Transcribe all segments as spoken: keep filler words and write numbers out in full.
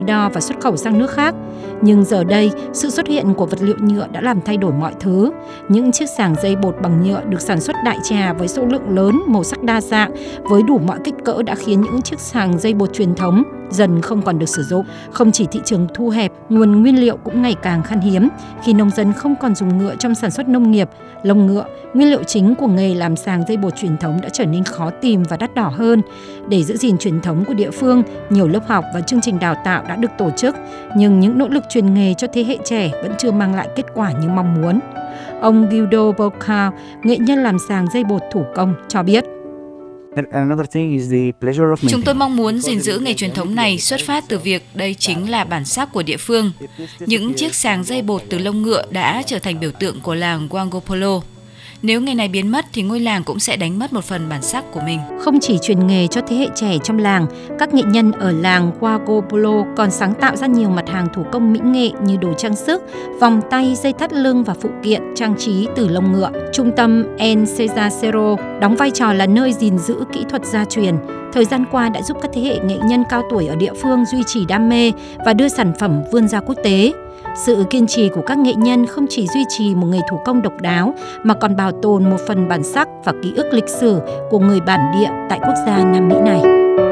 đo và xuất khẩu sang nước khác. Nhưng giờ đây, sự xuất hiện của vật liệu nhựa đã làm thay đổi mọi thứ. Những chiếc sàng dây bột bằng nhựa được sản xuất đại trà với số lượng lớn, màu sắc đa dạng, với đủ mọi kích cỡ đã khiến những chiếc sàng dây bột truyền thống dần không còn được sử dụng. Không chỉ thị trường thu hẹp, nguồn nguyên liệu cũng ngày càng khan hiếm. Khi nông dân không còn dùng ngựa trong sản xuất nông nghiệp, lông ngựa, nguyên liệu chính của nghề làm sàng dây bột truyền thống đã trở nên khó tìm và đắt đỏ hơn. Để giữ gìn truyền thống của địa phương, nhiều lớp học và chương trình đào tạo đã được tổ chức, nhưng những nỗ lực truyền nghề cho thế hệ trẻ vẫn chưa mang lại kết quả như mong muốn. Ông Guido Bocca, nghệ nhân làm sàng dây bột thủ công, cho biết. Chúng tôi mong muốn gìn giữ nghề truyền thống này xuất phát từ việc đây chính là bản sắc của địa phương. Những chiếc sàng dây bột từ lông ngựa đã trở thành biểu tượng của làng Huangopolo. Nếu nghề này biến mất thì ngôi làng cũng sẽ đánh mất một phần bản sắc của mình. Không chỉ truyền nghề cho thế hệ trẻ trong làng, các nghệ nhân ở làng Huangopolo còn sáng tạo ra nhiều mặt hàng thủ công mỹ nghệ như đồ trang sức, vòng tay, dây thắt lưng và phụ kiện trang trí từ lông ngựa. Trung tâm El Cesacero đóng vai trò là nơi gìn giữ kỹ thuật gia truyền. Thời gian qua đã giúp các thế hệ nghệ nhân cao tuổi ở địa phương duy trì đam mê và đưa sản phẩm vươn ra quốc tế. Sự kiên trì của các nghệ nhân không chỉ duy trì một nghề thủ công độc đáo mà còn bảo tồn một phần bản sắc và ký ức lịch sử của người bản địa tại quốc gia Nam Mỹ này.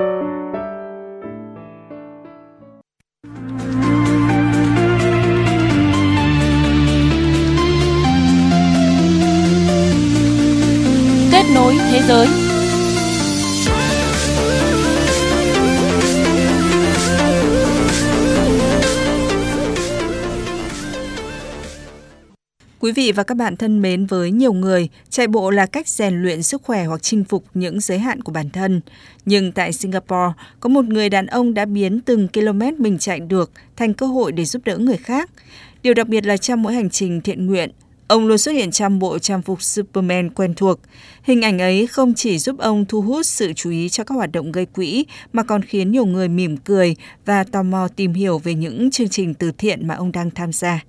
Kết nối thế giới. Quý vị và các bạn thân mến, với nhiều người, chạy bộ là cách rèn luyện sức khỏe hoặc chinh phục những giới hạn của bản thân. Nhưng tại Singapore, có một người đàn ông đã biến từng km mình chạy được thành cơ hội để giúp đỡ người khác. Điều đặc biệt là trong mỗi hành trình thiện nguyện, ông luôn xuất hiện trong bộ trang phục Superman quen thuộc. Hình ảnh ấy không chỉ giúp ông thu hút sự chú ý cho các hoạt động gây quỹ, mà còn khiến nhiều người mỉm cười và tò mò tìm hiểu về những chương trình từ thiện mà ông đang tham gia.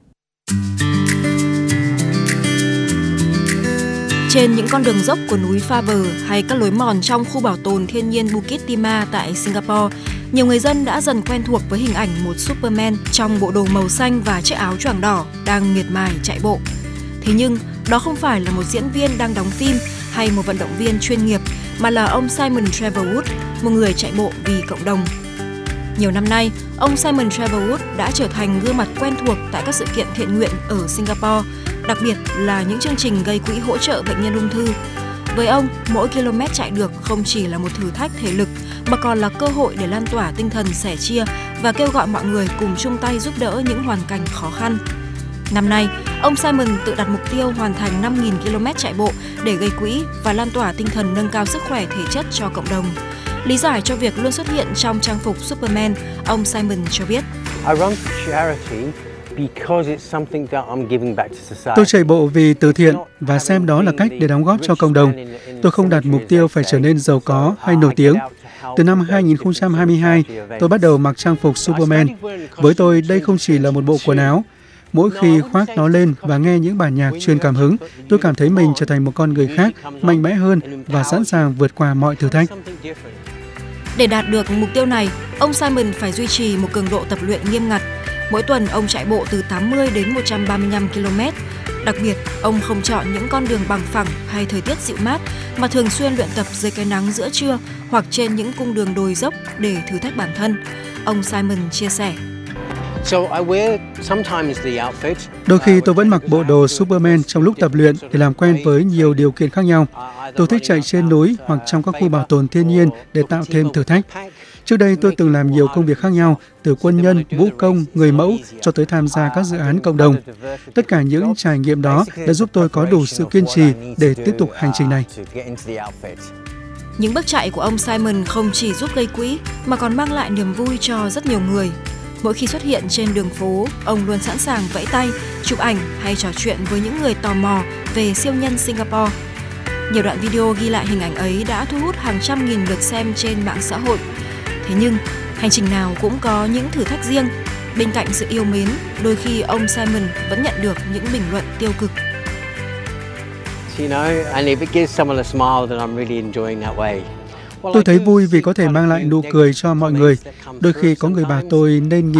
Trên những con đường dốc của núi Faber hay các lối mòn trong khu bảo tồn thiên nhiên Bukit Timah tại Singapore, nhiều người dân đã dần quen thuộc với hình ảnh một Superman trong bộ đồ màu xanh và chiếc áo choàng đỏ đang miệt mài chạy bộ. Thế nhưng, đó không phải là một diễn viên đang đóng phim hay một vận động viên chuyên nghiệp, mà là ông Simon Trevor-Wood, một người chạy bộ vì cộng đồng. Nhiều năm nay, ông Simon Trevor-Wood đã trở thành gương mặt quen thuộc tại các sự kiện thiện nguyện ở Singapore, đặc biệt là những chương trình gây quỹ hỗ trợ bệnh nhân ung thư. Với ông, mỗi km chạy được không chỉ là một thử thách thể lực, mà còn là cơ hội để lan tỏa tinh thần sẻ chia và kêu gọi mọi người cùng chung tay giúp đỡ những hoàn cảnh khó khăn. Năm nay, ông Simon tự đặt mục tiêu hoàn thành năm nghìn ki lô mét chạy bộ để gây quỹ và lan tỏa tinh thần nâng cao sức khỏe thể chất cho cộng đồng. Lý giải cho việc luôn xuất hiện trong trang phục Superman, ông Simon cho biết. Tôi chạy bộ vì từ thiện và xem đó là cách để đóng góp cho cộng đồng. Tôi không đặt mục tiêu phải trở nên giàu có hay nổi tiếng. Từ năm hai nghìn không trăm hai mươi hai, tôi bắt đầu mặc trang phục Superman. Với tôi, đây không chỉ là một bộ quần áo. Mỗi khi khoác nó lên và nghe những bản nhạc truyền cảm hứng, tôi cảm thấy mình trở thành một con người khác, mạnh mẽ hơn và sẵn sàng vượt qua mọi thử thách. Để đạt được mục tiêu này, ông Simon phải duy trì một cường độ tập luyện nghiêm ngặt. Mỗi tuần ông chạy bộ từ tám mươi đến một trăm ba mươi lăm ki lô mét. Đặc biệt, ông không chọn những con đường bằng phẳng hay thời tiết dịu mát, mà thường xuyên luyện tập dưới cái nắng giữa trưa hoặc trên những cung đường đồi dốc để thử thách bản thân. Ông Simon chia sẻ. Đôi khi tôi vẫn mặc bộ đồ Superman trong lúc tập luyện để làm quen với nhiều điều kiện khác nhau. Tôi thích chạy trên núi hoặc trong các khu bảo tồn thiên nhiên để tạo thêm thử thách. Trước đây tôi từng làm nhiều công việc khác nhau, từ quân nhân, vũ công, người mẫu cho tới tham gia các dự án cộng đồng. Tất cả những trải nghiệm đó đã giúp tôi có đủ sự kiên trì để tiếp tục hành trình này. Những bước chạy của ông Simon không chỉ giúp gây quỹ mà còn mang lại niềm vui cho rất nhiều người. Mỗi khi xuất hiện trên đường phố, ông luôn sẵn sàng vẫy tay, chụp ảnh hay trò chuyện với những người tò mò về siêu nhân Singapore. Nhiều đoạn video ghi lại hình ảnh ấy đã thu hút hàng trăm nghìn lượt xem trên mạng xã hội. Thế nhưng, hành trình nào cũng có những thử thách riêng. Bên cạnh sự yêu mến, đôi khi ông Simon vẫn nhận được những bình luận tiêu cực. Tôi thấy vui vì có thể mang lại nụ cười cho mọi người. Đôi khi có người bảo tôi nên nghỉ